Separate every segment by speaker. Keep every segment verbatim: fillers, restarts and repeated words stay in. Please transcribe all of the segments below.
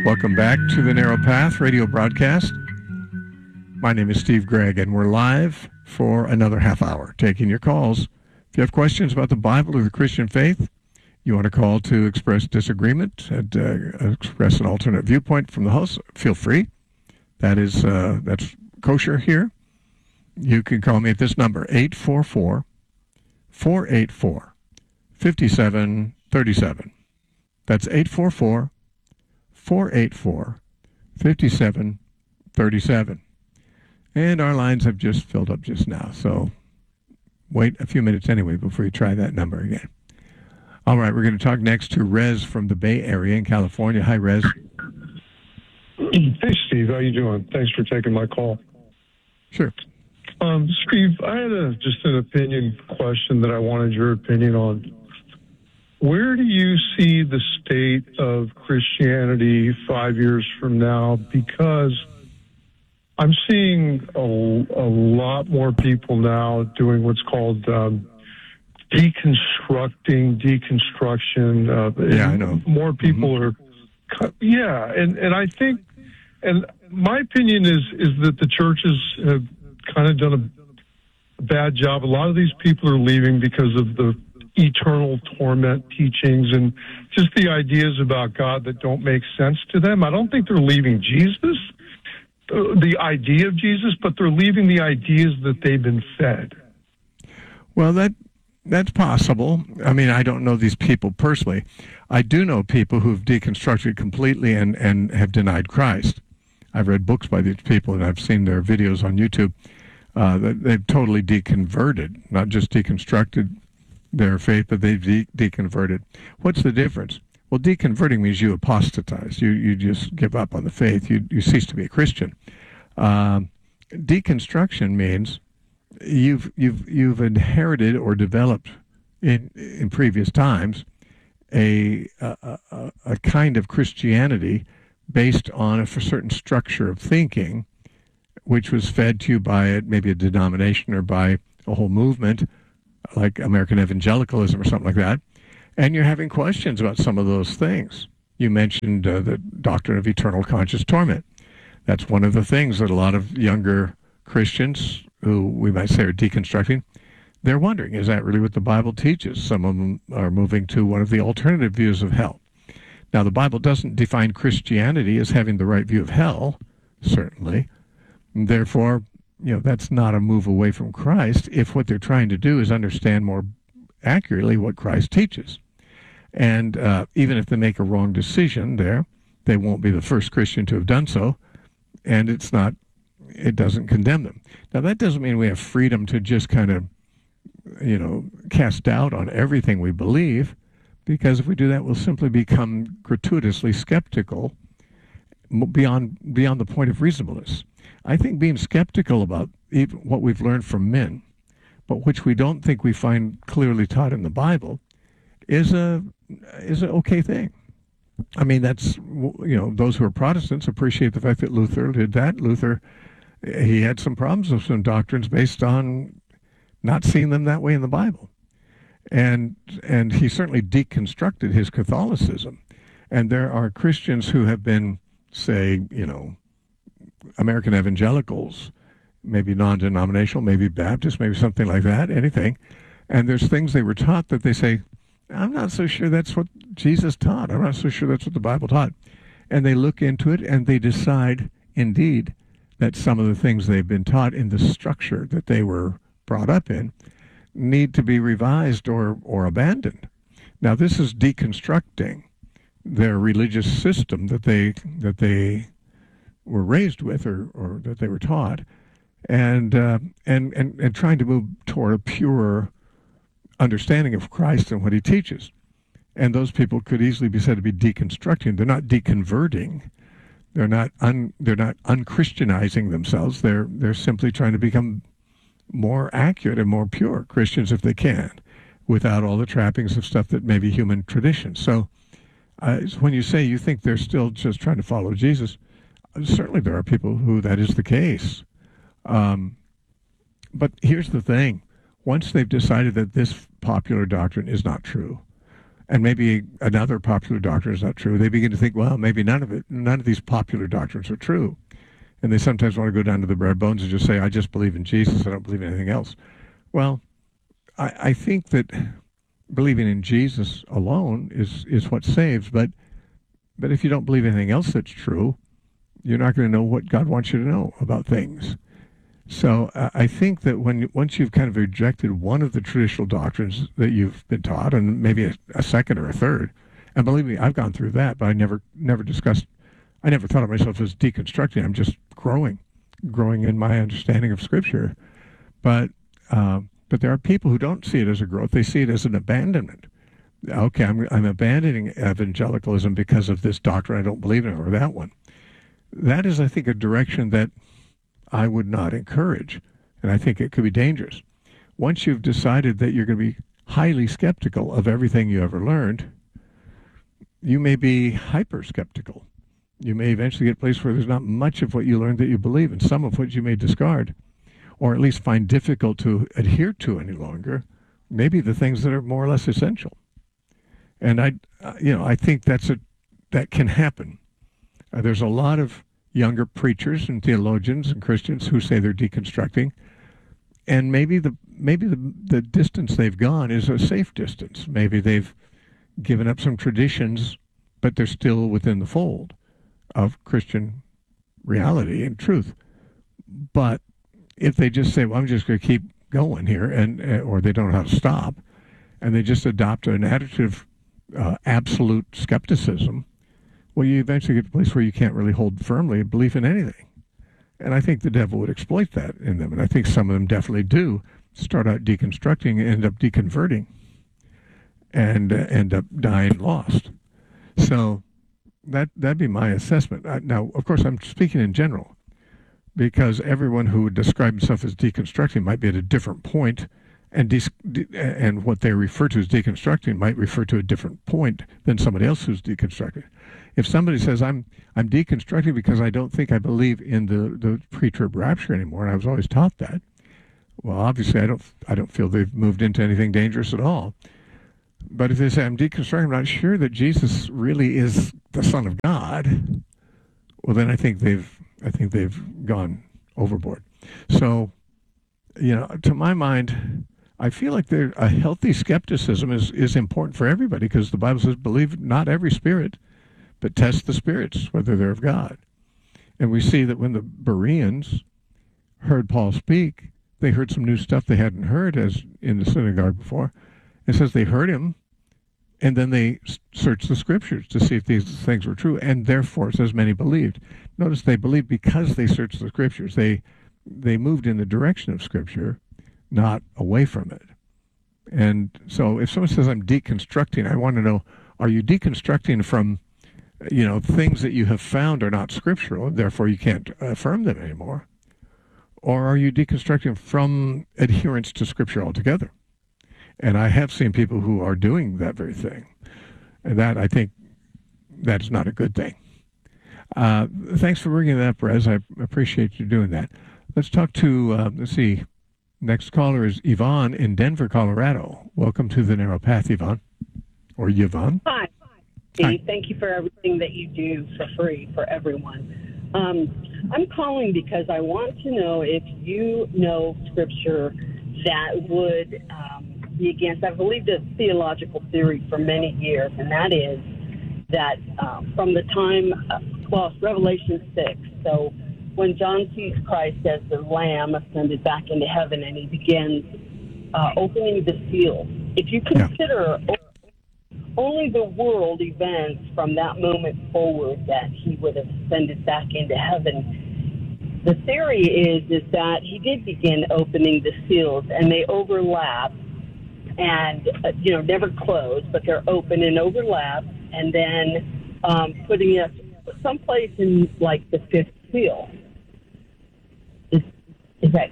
Speaker 1: Welcome back to the Narrow Path radio broadcast. My name is Steve Gregg, and we're live for another half hour, taking your calls. If you have questions about the Bible or the Christian faith, you want to call to express disagreement and uh, express an alternate viewpoint from the host, feel free. That is, uh, that's kosher here. You can call me at this number, eight four four, four eight four, five seven three seven. That's eight four four, four eight four, five seven three seven. And our lines have just filled up just now, so wait a few minutes anyway before you try that number again. All right, we're going to talk next to Rez from the Bay Area in California. Hi, Rez.
Speaker 2: Hey, Steve. How you doing? Thanks for taking my call.
Speaker 1: Sure.
Speaker 2: Um, Steve, I had a, just an opinion question that I wanted your opinion on. Where do you see the state of Christianity five years from now? Because I'm seeing a, a lot more people now doing what's called um, deconstructing, deconstruction. Uh,
Speaker 1: yeah, I know.
Speaker 2: More people mm-hmm. are, yeah, and, and I think, and my opinion is is that the churches have kind of done a bad job. A lot of these people are leaving because of the eternal torment teachings and just the ideas about God that don't make sense to them. I don't think they're leaving Jesus, uh, the idea of Jesus, but they're leaving the ideas that they've been fed.
Speaker 1: Well, that that's possible. I mean, I don't know these people personally. I do know people who've deconstructed completely and, and have denied Christ. I've read books by these people, and I've seen their videos on YouTube. Uh, they've totally deconverted, not just deconstructed their faith, but they've de- deconverted. What's the difference? Well, deconverting means you apostatize. You you just give up on the faith. You you cease to be a Christian. Um, deconstruction means you've you've you've inherited or developed in in previous times a a, a, a kind of Christianity based on a certain structure of thinking, which was fed to you by maybe a denomination or by a whole movement, like American evangelicalism or something like that, and you're having questions about some of those things. You mentioned uh, the doctrine of eternal conscious torment. That's one of the things that a lot of younger Christians, who we might say are deconstructing, they're wondering, is that really what the Bible teaches? Some of them are moving to one of the alternative views of hell. Now, the Bible doesn't define Christianity as having the right view of hell, certainly. Therefore, you know, that's not a move away from Christ if what they're trying to do is understand more accurately what Christ teaches. And uh, even if they make a wrong decision there, they won't be the first Christian to have done so, and it's not, it doesn't condemn them. Now, that doesn't mean we have freedom to just kind of, you know, cast doubt on everything we believe, because if we do that, we'll simply become gratuitously skeptical beyond beyond the point of reasonableness. I think being skeptical about even what we've learned from men, but which we don't think we find clearly taught in the Bible, is a is an okay thing. I mean, that's, you know, those who are Protestants appreciate the fact that Luther did that. Luther, he had some problems with some doctrines based on not seeing them that way in the Bible. And and he certainly deconstructed his Catholicism. And there are Christians who have been, say, you know, American evangelicals, maybe non-denominational, maybe Baptist, maybe something like that, anything. And there's things they were taught that they say, I'm not so sure that's what Jesus taught. I'm not so sure that's what the Bible taught. And they look into it and they decide, indeed, that some of the things they've been taught in the structure that they were brought up in need to be revised or, or abandoned. Now, this is deconstructing their religious system that they that they were raised with or, or that they were taught, and, uh, and and and trying to move toward a purer understanding of Christ and what he teaches. And those people could easily be said to be deconstructing. They're not deconverting. They're not un, they're not unchristianizing themselves. They're they're simply trying to become more accurate and more pure Christians if they can, without all the trappings of stuff that may be human tradition. So uh, when you say you think they're still just trying to follow Jesus, certainly there are people who that is the case. Um, but here's the thing. Once they've decided that this popular doctrine is not true, and maybe another popular doctrine is not true, they begin to think, well, maybe none of it, none of these popular doctrines are true. And they sometimes want to go down to the bare bones and just say, I just believe in Jesus, I don't believe in anything else. Well, I, I think that believing in Jesus alone is, is what saves, but but if you don't believe anything else that's true, you're not going to know what God wants you to know about things. So uh, I think that when once you've kind of rejected one of the traditional doctrines that you've been taught, and maybe a, a second or a third, and believe me, I've gone through that, but I never never discussed, I never thought of myself as deconstructing. I'm just growing, growing in my understanding of Scripture. But um, but there are people who don't see it as a growth; they see it as an abandonment. Okay, I'm I'm abandoning evangelicalism because of this doctrine I don't believe in, or that one. That is, I think, a direction that I would not encourage, and I think it could be dangerous. Once you've decided that you're going to be highly skeptical of everything you ever learned, you may be hyper skeptical. You may eventually get a place where there's not much of what you learned that you believe, and some of which you may discard, or at least find difficult to adhere to any longer. Maybe the things that are more or less essential. And I, you know, I think that's a that can happen. Uh, there's a lot of younger preachers and theologians and Christians who say they're deconstructing, and maybe the maybe the the distance they've gone is a safe distance. Maybe they've given up some traditions, but they're still within the fold of Christian reality and truth. But if they just say, "Well, I'm just going to keep going here," and or they don't know how to stop, and they just adopt an attitude of uh, absolute skepticism, well, you eventually get to a place where you can't really hold firmly a belief in anything. And I think the devil would exploit that in them. And I think some of them definitely do start out deconstructing and end up deconverting and uh, end up dying lost. So that, that'd be my assessment. I, now, of course, I'm speaking in general, because everyone who would describe himself as deconstructing might be at a different point, and de- de- and what they refer to as deconstructing might refer to a different point than somebody else who's deconstructing. If somebody says, I'm I'm deconstructing because I don't think I believe in the, the pre-trib rapture anymore, and I was always taught that, well, obviously I don't I don't feel they've moved into anything dangerous at all. But if they say, I'm deconstructing, I'm not sure that Jesus really is the Son of God, well, then I think they've I think they've gone overboard. So, you know, to my mind, I feel like there a healthy skepticism is, is important for everybody, because the Bible says, believe not every spirit, but test the spirits, whether they're of God. And we see that when the Bereans heard Paul speak, they heard some new stuff they hadn't heard as in the synagogue before. It says they heard him, and then they searched the Scriptures to see if these things were true, and therefore, it says, many believed. Notice they believed because they searched the Scriptures. They they moved in the direction of Scripture, not away from it. And so if someone says, I'm deconstructing, I want to know, are you deconstructing from, you know, things that you have found are not scriptural, and therefore you can't affirm them anymore? Or are you deconstructing from adherence to Scripture altogether? And I have seen people who are doing that very thing. And that, I think, that's not a good thing. Uh, thanks for bringing that up, Rez. I appreciate you doing that. Let's talk to, uh, let's see, next caller is Yvonne in Denver, Colorado. Welcome to the Narrow Path, Yvonne. Or Yvonne.
Speaker 3: Hi. Hi. Thank you for everything that you do for free for everyone. Um, I'm calling because I want to know if you know Scripture that would um, be against, I believe, the theological theory for many years, and that is that uh, from the time, uh, well, Revelation six, so when John sees Christ as the Lamb ascended back into heaven and he begins uh, opening the seal, if you consider yeah. only the world events from that moment forward that he would have ascended back into heaven, the theory is, is that he did begin opening the seals and they overlap and, uh, you know, never close, but they're open and overlap, and then um, putting us someplace in, like, the fifth seal. Is, is that...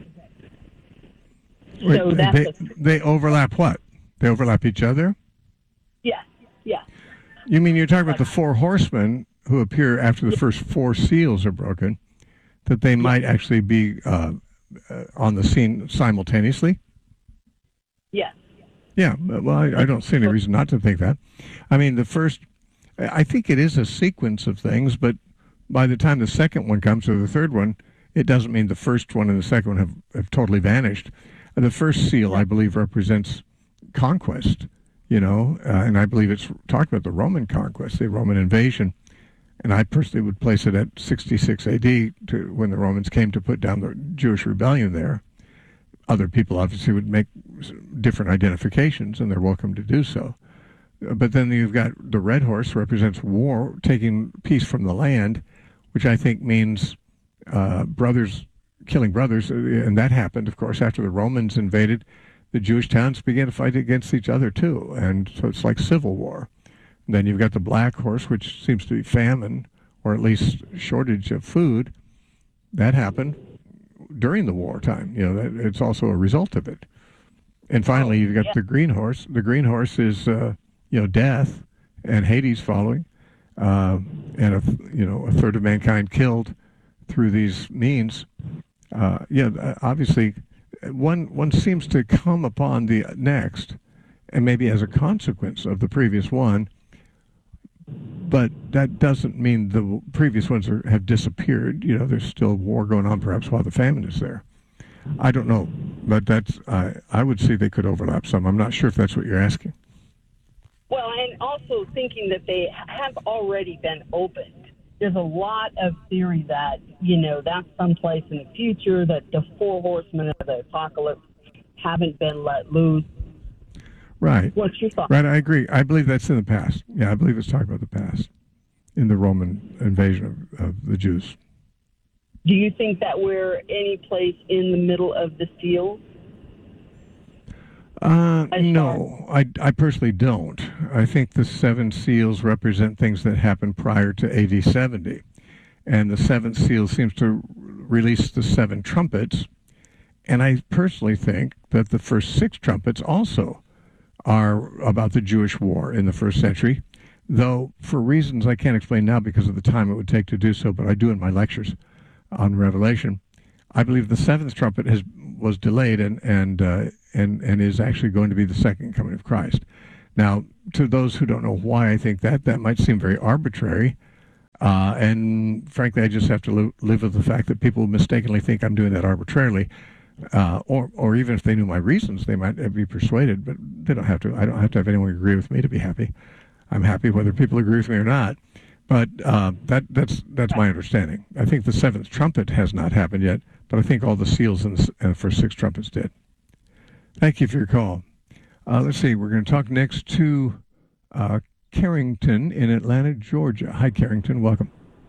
Speaker 1: Wait,
Speaker 3: so that's
Speaker 1: they,
Speaker 3: a,
Speaker 1: they overlap what? They overlap each other?
Speaker 3: Yeah, yeah.
Speaker 1: You mean you're talking about the four horsemen who appear after the first four seals are broken, that they might actually be uh, uh, on the scene simultaneously?
Speaker 3: Yes.
Speaker 1: Yeah, well, I, I don't see any reason not to think that. I mean, the first, I think it is a sequence of things, but by the time the second one comes or the third one, it doesn't mean the first one and the second one have, have totally vanished. The first seal, I believe, represents conquest, you know, uh, and I believe it's talking about the Roman conquest, the Roman invasion. And I personally would place it at sixty-six A D to when the Romans came to put down the Jewish rebellion there. Other people obviously would make different identifications, and they're welcome to do so. But then you've got the red horse represents war, taking peace from the land, which I think means uh, brothers killing brothers. And that happened, of course, after the Romans invaded. The Jewish towns began to fight against each other, too. And so it's like civil war. And then you've got the black horse, which seems to be famine, or at least shortage of food. That happened during the wartime. You know, it's also a result of it. And finally, you've got
Speaker 3: yeah.
Speaker 1: the green horse. The green horse is, uh, you know, death and Hades following, uh, and a, you know, a third of mankind killed through these means. Uh, yeah, obviously, one one seems to come upon the next, and maybe as a consequence of the previous one. But that doesn't mean the previous ones are, have disappeared. You know, there's still war going on, perhaps while the famine is there. I don't know, but that's I I would say they could overlap some. I'm not sure if that's what you're asking.
Speaker 3: Well, and also thinking that they have already been opened. There's a lot of theory that, you know, that's someplace in the future, that the four horsemen of the apocalypse haven't been let loose.
Speaker 1: Right.
Speaker 3: What's your thought?
Speaker 1: Right, I agree. I believe that's in the past. Yeah, I believe it's talking about the past in the Roman invasion of, of the Jews.
Speaker 3: Do you think that we're any place in the middle of the seals?
Speaker 1: Uh,
Speaker 3: As
Speaker 1: no, I, I personally don't. I think the seven seals represent things that happened prior to A D seventy. And the seventh seal seems to release the seven trumpets. And I personally think that the first six trumpets also are about the Jewish war in the first century, though for reasons I can't explain now because of the time it would take to do so, but I do in my lectures on Revelation. I believe the seventh trumpet has was delayed and and uh, and and is actually going to be the second coming of Christ. Now, to those who don't know why I think that, that might seem very arbitrary, uh, and frankly, I just have to li- live with the fact that people mistakenly think I'm doing that arbitrarily. Uh, or, or even if they knew my reasons, they might be persuaded, but they don't have to. I don't have to have anyone agree with me to be happy. I'm happy whether people agree with me or not. But uh, that, that's that's my understanding. I think the seventh trumpet has not happened yet, but I think all the seals in the uh, first six trumpets did. Thank you for your call. Uh, let's see. We're going to talk next to uh, Carrington in Atlanta, Georgia. Hi, Carrington. Welcome.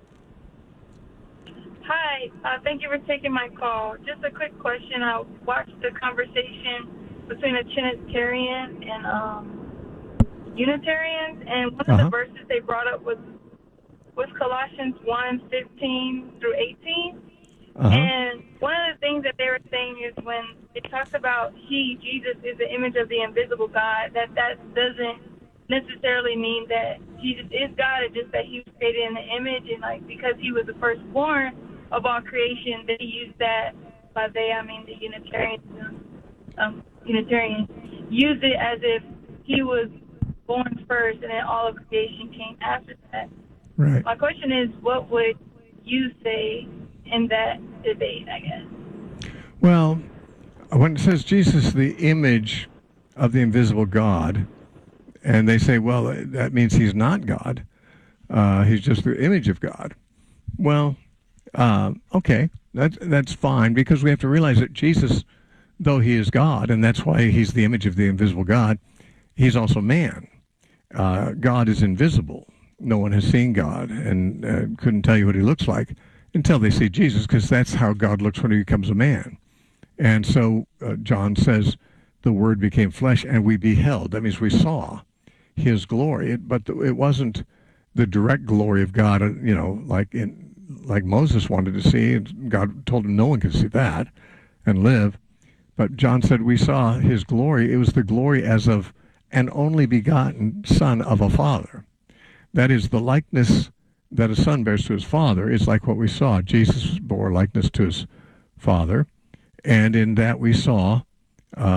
Speaker 4: Hi, uh, thank you for taking my call. Just a quick question. I watched the conversation between a Trinitarian and um, Unitarians, and one of
Speaker 1: Uh-huh.
Speaker 4: the verses they brought up was was Colossians one fifteen through eighteen.
Speaker 1: Uh-huh.
Speaker 4: And one of the things that they were saying is when it talks about he, Jesus, is the image of the invisible God, that that doesn't necessarily mean that Jesus is God. It's just that he was created in the image, and like because he was the firstborn of all creation, they use that. By they, I mean the Unitarians. Um, Unitarians use it as if he was born first, and then all of creation came after that.
Speaker 1: Right.
Speaker 4: My question is, what would you say in that debate, I guess?
Speaker 1: Well, when it says Jesus is the image of the invisible God, and they say, well, that means he's not God. Uh, he's just the image of God. Well, uh, okay, that's, that's fine, because we have to realize that Jesus, though he is God, and that's why he's the image of the invisible God, he's also man. Uh, God is invisible. No one has seen God and uh, couldn't tell you what he looks like until they see Jesus, because that's how God looks when he becomes a man. And so uh, John says, the Word became flesh and we beheld. That means we saw his glory, it, but it wasn't the direct glory of God, uh, you know, like in like Moses wanted to see, and God told him no one could see that and live. But John said we saw his glory. It was the glory as of an only begotten Son of a Father. That is, the likeness that a son bears to his father is like what we saw. Jesus bore likeness to his father, and in that we saw uh,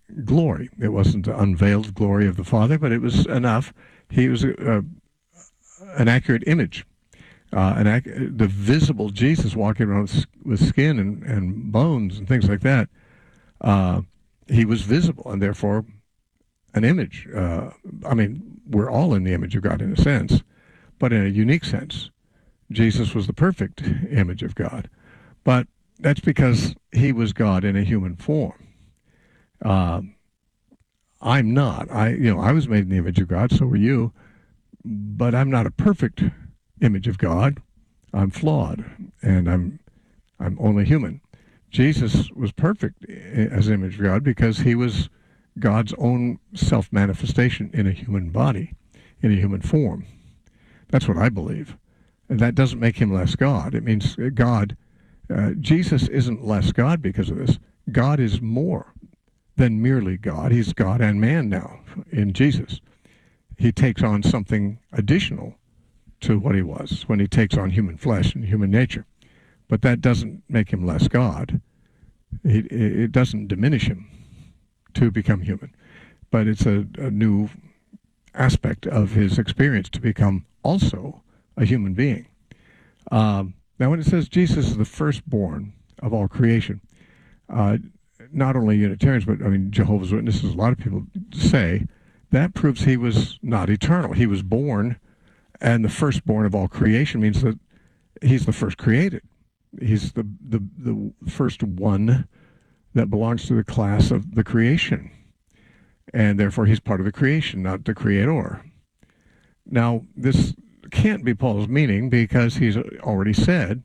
Speaker 1: glory. It wasn't the unveiled glory of the Father, but it was enough. He was a, a, an accurate image. Uh, an ac- the visible Jesus walking around with, with skin and, and bones and things like that, uh, he was visible and therefore an image. Uh, I mean, we're all in the image of God in a sense, but in a unique sense. Jesus was the perfect image of God. But that's because he was God in a human form. Uh, I'm not. I, you know, I was made in the image of God, so were you, but I'm not a perfect image of God. I'm flawed, and I'm I'm only human. Jesus was perfect as image of God because he was God's own self-manifestation in a human body, in a human form. That's what I believe. And that doesn't make him less God. It means God, uh, Jesus isn't less God because of this. God is more than merely God. He's God and man now in Jesus. He takes on something additional to what he was when he takes on human flesh and human nature. But that doesn't make him less God. It, it doesn't diminish him to become human. But it's a, a new aspect of his experience to become also a human being. Um, now, when it says Jesus is the firstborn of all creation, uh, not only Unitarians, but I mean Jehovah's Witnesses, a lot of people say that proves he was not eternal. He was born, and the firstborn of all creation means that he's the first created. He's the, the, the first one that belongs to the class of the creation. And therefore he's part of the creation, not the creator. Now, this can't be Paul's meaning because he's already said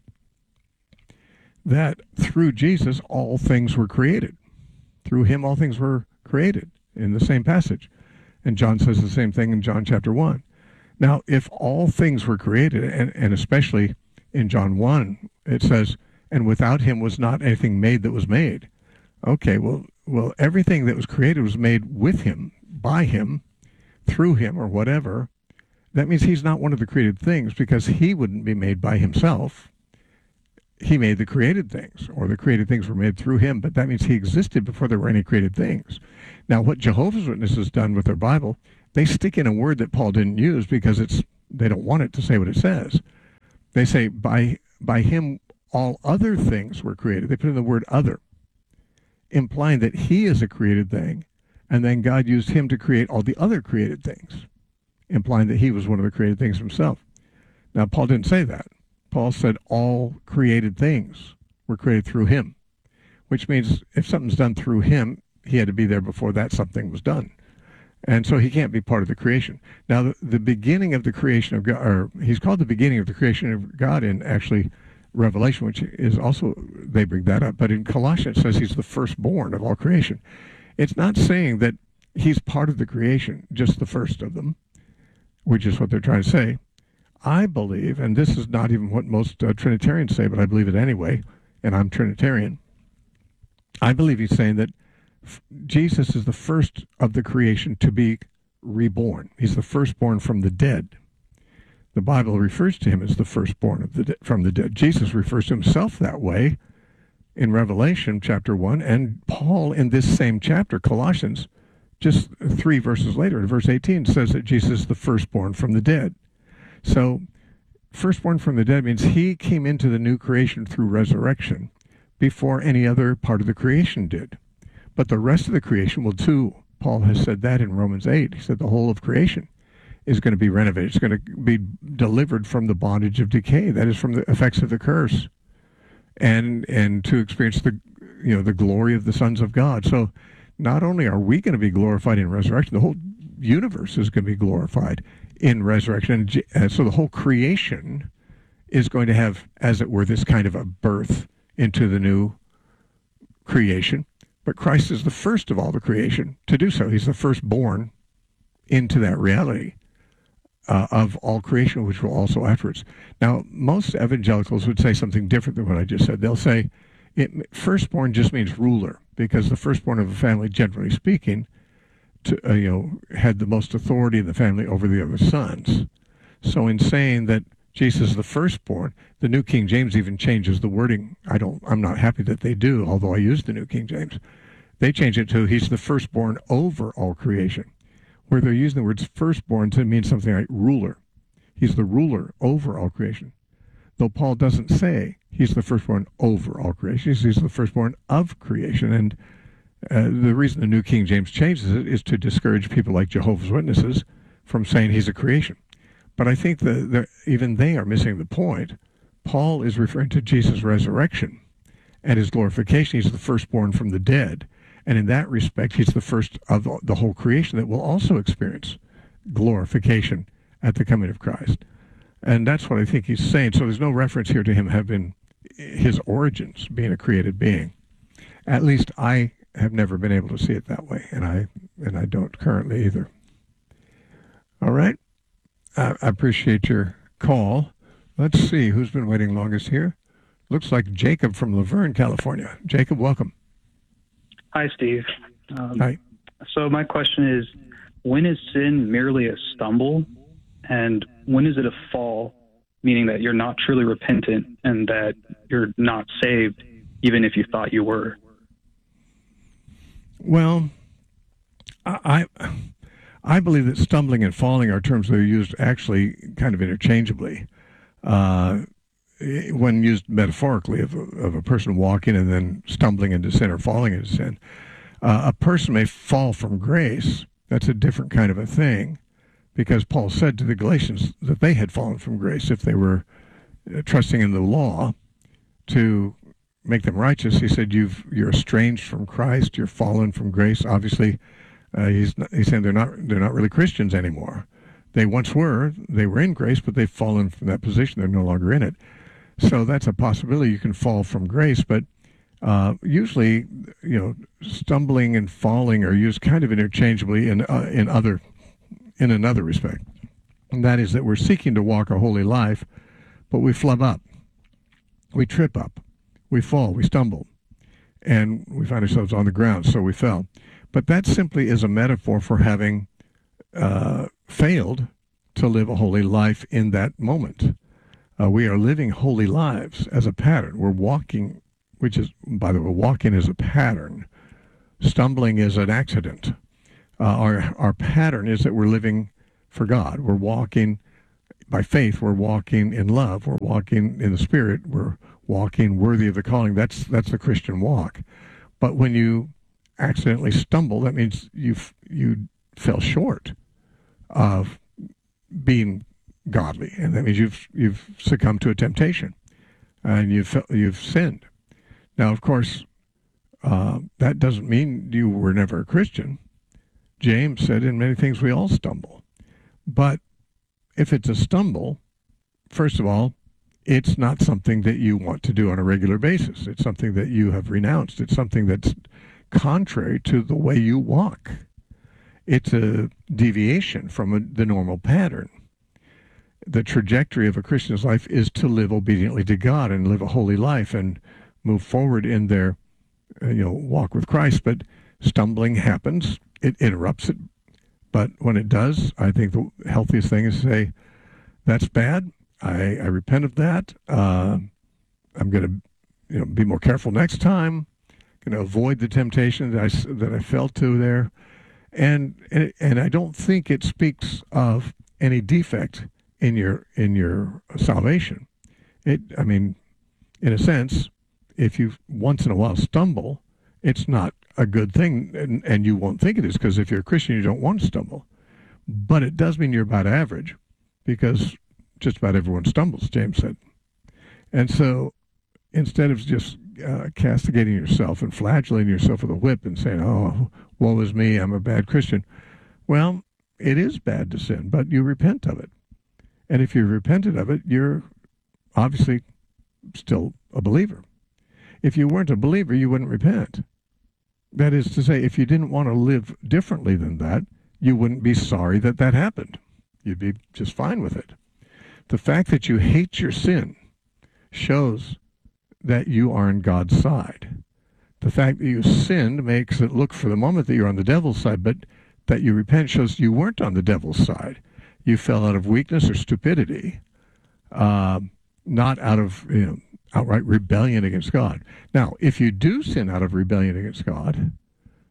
Speaker 1: that through Jesus all things were created. Through him all things were created in the same passage. And John says the same thing in John chapter one. Now, if all things were created, and, and especially in John one, it says, and without him was not anything made that was made. Okay, well, well, everything that was created was made with him, by him, through him, or whatever. That means he's not one of the created things because he wouldn't be made by himself. He made the created things, or the created things were made through him, but that means he existed before there were any created things. Now, what Jehovah's Witnesses has done with their Bible, they stick in a word that Paul didn't use because it's they don't want it to say what it says. They say, by by him all other things were created. They put in the word other, implying that he is a created thing, and then God used him to create all the other created things, implying that he was one of the created things himself. Now, Paul didn't say that. Paul said all created things were created through him, which means if something's done through him, he had to be there before that something was done. And so he can't be part of the creation. Now, the, the beginning of the creation of God, or he's called the beginning of the creation of God in actually Revelation, which is also, they bring that up. But in Colossians, it says he's the firstborn of all creation. It's not saying that he's part of the creation, just the first of them, which is what they're trying to say. I believe, and this is not even what most uh, Trinitarians say, but I believe it anyway, and I'm Trinitarian. I believe he's saying that f- Jesus is the first of the creation to be reborn. He's the firstborn from the dead. The Bible refers to him as the firstborn of the de- from the dead. Jesus refers to himself that way in Revelation chapter one, and Paul in this same chapter, Colossians, just three verses later, in verse eighteen, says that Jesus is the firstborn from the dead. So, firstborn from the dead means he came into the new creation through resurrection before any other part of the creation did. But the rest of the creation will too. Paul has said that in Romans eight. He said the whole of creation is going to be renovated. It's going to be delivered from the bondage of decay. That is from the effects of the curse, and and to experience the you know the glory of the sons of God. So, not only are we going to be glorified in resurrection, the whole universe is going to be glorified in resurrection. And so the whole creation is going to have, as it were, this kind of a birth into the new creation. But Christ is the first of all the creation to do so. He's the firstborn into that reality uh, of all creation, which will also afterwards. Now, most evangelicals would say something different than what I just said. They'll say it, firstborn just means ruler, because the firstborn of a family, generally speaking, To, uh, you know, had the most authority in the family over the other sons. So in saying that Jesus is the firstborn, the New King James even changes the wording. I don't, I'm not happy that they do, although I use the New King James. They change it to he's the firstborn over all creation, where they're using the words firstborn to mean something like ruler. He's the ruler over all creation. Though Paul doesn't say he's the firstborn over all creation, he's the firstborn of creation. And uh, the reason the New King James changes it is to discourage people like Jehovah's Witnesses from saying he's a creation. But I think that the, even they are missing the point. Paul is referring to Jesus' resurrection and his glorification. He's the firstborn from the dead. And in that respect, he's the first of the whole creation that will also experience glorification at the coming of Christ. And that's what I think he's saying. So there's no reference here to him having his origins being a created being. At least I have never been able to see it that way, and I and I don't currently either. All right. I, I appreciate your call. Let's see who's been waiting longest here. Looks like Jacob from Laverne, California. Jacob, welcome.
Speaker 5: Hi, Steve. Um,
Speaker 1: Hi.
Speaker 5: So my question is, when is sin merely a stumble, and when is it a fall, meaning that you're not truly repentant and that you're not saved, even if you thought you were?
Speaker 1: Well, I I believe that stumbling and falling are terms that are used actually kind of interchangeably. Uh, when used metaphorically of a, of a person walking and then stumbling into sin or falling into sin. Uh, a person may fall from grace. That's a different kind of a thing, because Paul said to the Galatians that they had fallen from grace if they were uh, trusting in the law to make them righteous. He said, You've, you're estranged from Christ, you're fallen from grace. Obviously, uh, he's, not, he's saying they're not, they're not really Christians anymore. They once were, they were in grace, but they've fallen from that position. They're no longer in it. So that's a possibility. You can fall from grace, but uh, usually, you know, stumbling and falling are used kind of interchangeably in uh, in other in another respect, and that is that we're seeking to walk a holy life, but we flub up, we trip up, we fall, we stumble, and we find ourselves on the ground. So we fell, but that simply is a metaphor for having uh, failed to live a holy life in that moment. Uh, we are living holy lives as a pattern. We're walking, which is, by the way, walking is a pattern. Stumbling is an accident. Uh, our our pattern is that we're living for God. We're walking by faith. We're walking in love. We're walking in the Spirit. We're walking worthy of the calling. That's that's the Christian walk. But when you accidentally stumble, that means you you fell short of being godly, and that means you've you've succumbed to a temptation, and you've you've sinned. Now, of course, uh, that doesn't mean you were never a Christian. James said, "In many things we all stumble," but if it's a stumble, first of all, it's not something that you want to do on a regular basis. It's something that you have renounced. It's something that's contrary to the way you walk. It's a deviation from a, the normal pattern. The trajectory of a Christian's life is to live obediently to God and live a holy life and move forward in their, uh, you know, walk with Christ. But stumbling happens; it interrupts it. But when it does, I think the healthiest thing is to say, "That's bad. I, I repent of that. Uh, I'm going to, you know, be more careful next time. Going to avoid the temptation that I that I fell to there." And and and I don't think it speaks of any defect in your in your salvation. It, I mean, in a sense, if you once in a while stumble, it's not a good thing, and, and you won't think it is, because if you're a Christian, you don't want to stumble. But it does mean you're about average, because just about everyone stumbles, James said. And so instead of just uh, castigating yourself and flagellating yourself with a whip and saying, "Oh, woe is me, I'm a bad Christian," well, it is bad to sin, but you repent of it. And if you repented of it, you're obviously still a believer. If you weren't a believer, you wouldn't repent. That is to say, if you didn't want to live differently than that, you wouldn't be sorry that that happened. You'd be just fine with it. The fact that you hate your sin shows that you are on God's side. The fact that you sinned makes it look for the moment that you're on the devil's side, but that you repent shows you weren't on the devil's side. You fell out of weakness or stupidity, uh, not out of, you know, outright rebellion against God. Now, if you do sin out of rebellion against God,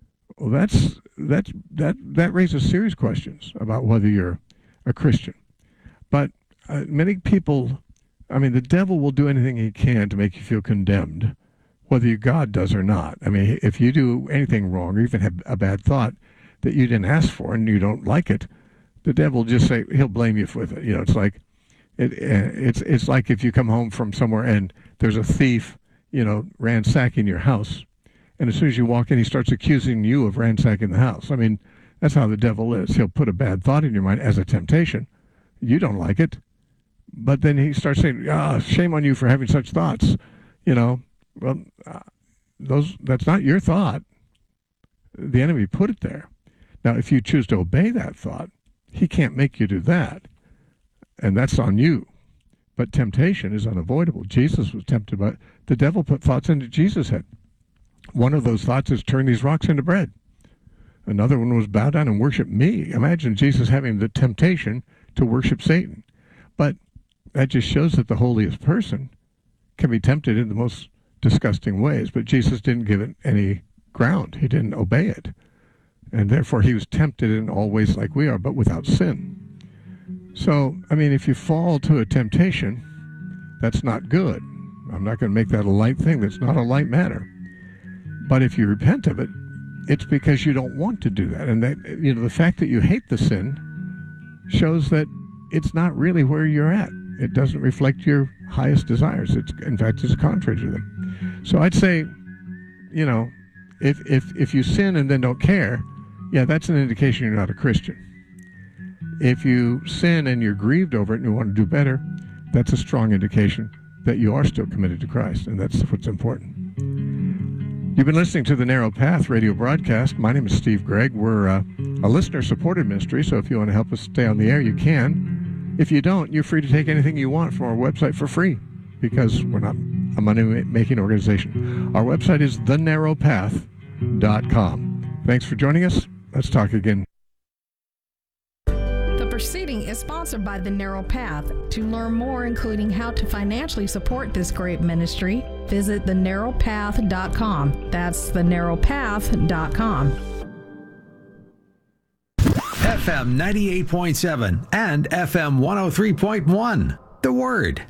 Speaker 1: Well, that's that that that raises serious questions about whether you're a Christian. But uh, many people, I mean, the devil will do anything he can to make you feel condemned, whether your God does or not. I mean, if you do anything wrong or even have a bad thought that you didn't ask for and you don't like it, the devil will just say he'll blame you for it. You know, it's like it, it's it's like if you come home from somewhere and there's a thief, you know, ransacking your house, and as soon as you walk in, he starts accusing you of ransacking the house. I mean, that's how the devil is. He'll put a bad thought in your mind as a temptation. You don't like it, but then he starts saying, "Ah, shame on you for having such thoughts." You know, well, uh, those that's not your thought. The enemy put it there. Now, if you choose to obey that thought, he can't make you do that, and that's on you. But temptation is unavoidable. Jesus was tempted by the devil. Put thoughts into Jesus' head. One of those thoughts is turn these rocks into bread. Another one was bow down and worship me. Imagine Jesus having the temptation to worship Satan. But that just shows that the holiest person can be tempted in the most disgusting ways. But Jesus didn't give it any ground. He didn't obey it. And therefore he was tempted in all ways like we are, but without sin. So, I mean, if you fall to a temptation, that's not good. I'm not going to make that a light thing. That's not a light matter. But if you repent of it, it's because you don't want to do that. And that, you know, the fact that you hate the sin shows that it's not really where you're at. It doesn't reflect your highest desires. It's, in fact, it's contrary to them. So I'd say, you know, if if if you sin and then don't care, yeah, that's an indication you're not a Christian. If you sin and you're grieved over it and you want to do better, that's a strong indication that you are still committed to Christ, and that's what's important. You've been listening to the Narrow Path radio broadcast. My name is Steve Gregg. We're uh, a listener-supported ministry, so if you want to help us stay on the air, you can. If you don't, you're free to take anything you want from our website for free, because we're not a money-making organization. Our website is the narrow path dot com. Thanks for joining us. Let's talk again.
Speaker 6: The proceeding is sponsored by The Narrow Path. To learn more, including how to financially support this great ministry, visit the narrow path dot com. That's the narrow path dot com.
Speaker 7: F M ninety-eight point seven and F M one oh three point one. The Word.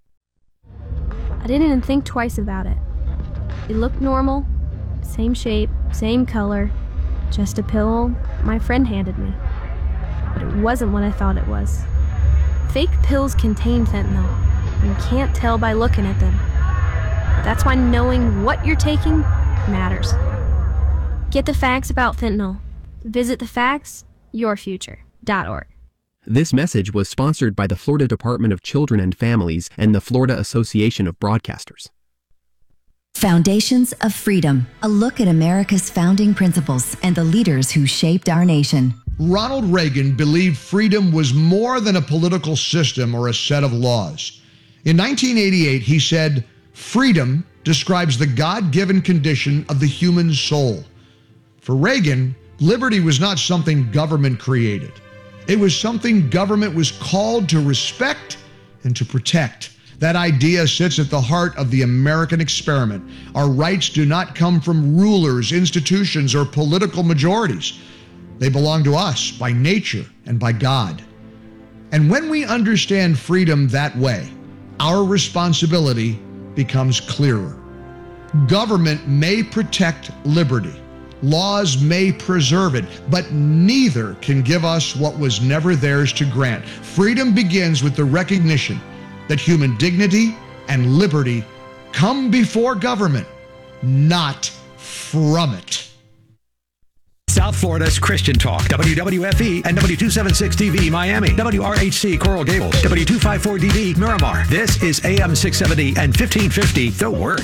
Speaker 8: I didn't even think twice about it. It looked normal, same shape, same color, just a pill my friend handed me. But it wasn't what I thought it was. Fake pills contain fentanyl, and you can't tell by looking at them. That's why knowing what you're taking matters. Get the facts about fentanyl. Visit the facts your future dot org.
Speaker 9: This message was sponsored by the Florida Department of Children and Families and the Florida Association of Broadcasters.
Speaker 10: Foundations of Freedom, a look at America's founding principles and the leaders who shaped our nation.
Speaker 11: Ronald Reagan believed freedom was more than a political system or a set of laws. In nineteen eighty-eight, he said, "Freedom describes the God-given condition of the human soul." For Reagan, liberty was not something government created. It was something government was called to respect and to protect. That idea sits at the heart of the American experiment. Our rights do not come from rulers, institutions, or political majorities. They belong to us by nature and by God. And when we understand freedom that way, our responsibility becomes clearer. Government may protect liberty. Laws may preserve it, but neither can give us what was never theirs to grant. Freedom begins with the recognition that human dignity and liberty come before government, not from it.
Speaker 7: South Florida's Christian Talk, W W F E and W two seventy-six D V Miami, W R H C Coral Gables, W two fifty-four D V Miramar. This is A M six seventy and fifteen fifty, The Word.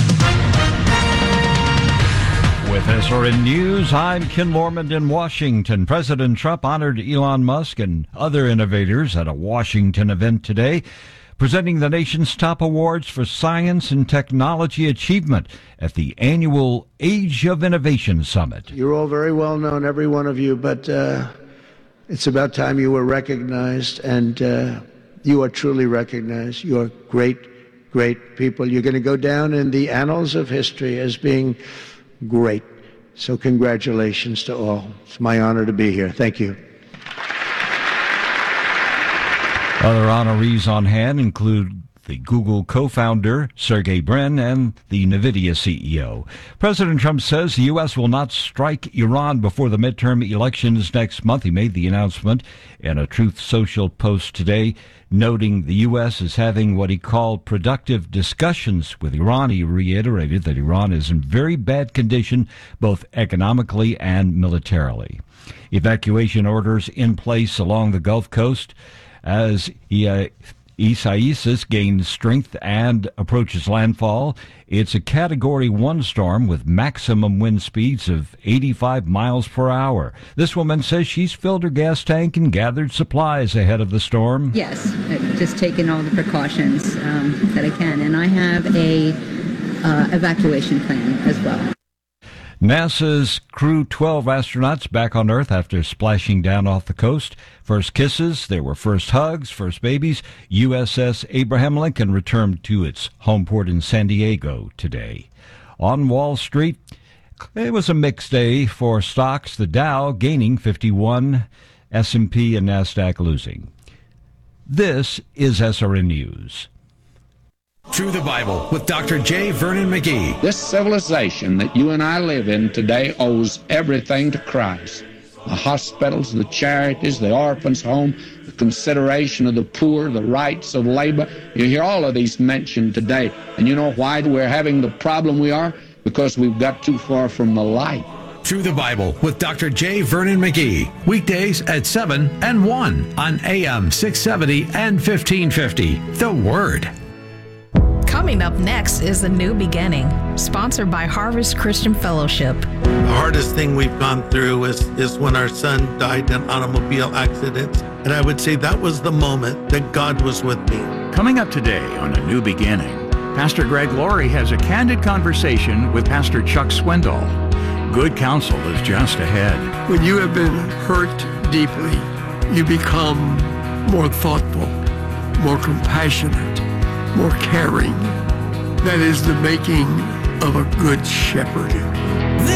Speaker 12: With S R N News, I'm Ken Lormond in Washington. President Trump honored Elon Musk and other innovators at a Washington event today, presenting the nation's top awards for science and technology achievement at the annual Age of Innovation Summit.
Speaker 13: You're all very well known, every one of you, but uh, it's about time you were recognized, and uh, you are truly recognized. You are great, great people. You're going to go down in the annals of history as being great. So congratulations to all. It's my honor to be here. Thank you.
Speaker 12: Other honorees on hand include the Google co-founder, Sergey Brin, and the NVIDIA C E O. President Trump says the U S will not strike Iran before the midterm elections next month. He made the announcement in a Truth Social post today, noting the U S is having what he called productive discussions with Iran. He reiterated that Iran is in very bad condition, both economically and militarily. Evacuation orders in place along the Gulf Coast as he uh, Isaias gains strength and approaches landfall. It's a Category one storm with maximum wind speeds of eighty-five miles per hour. This woman says she's filled her gas tank and gathered supplies ahead of the storm.
Speaker 14: Yes, I've just taken all the precautions um, that I can, and I have a uh, evacuation plan as well.
Speaker 12: NASA's Crew twelve astronauts back on Earth after splashing down off the coast. First kisses, there were first hugs, first babies. U S S Abraham Lincoln returned to its home port in San Diego today. On Wall Street, it was a mixed day for stocks. The Dow gaining fifty-one, S and P and NASDAQ losing. This is S R N News.
Speaker 7: Through the Bible with Doctor J. Vernon McGee.
Speaker 15: This civilization that you and I live in today owes everything to Christ. The hospitals, the charities, the orphans' home, the consideration of the poor, the rights of labor. You hear all of these mentioned today. And you know why we're having the problem we are? Because we've got too far from the light.
Speaker 7: Through the Bible with Doctor J. Vernon McGee. Weekdays at seven and one on A M six seventy and fifteen fifty. The Word.
Speaker 6: Coming up next is The New Beginning, sponsored by Harvest Christian Fellowship.
Speaker 16: The hardest thing we've gone through is, is when our son died in automobile accidents. And I would say that was the moment that God was with me.
Speaker 17: Coming up today on A New Beginning, Pastor Greg Laurie has a candid conversation with Pastor Chuck Swindoll. Good counsel is just ahead.
Speaker 18: When you have been hurt deeply, you become more thoughtful, more compassionate, more caring. That is the making of a good shepherd.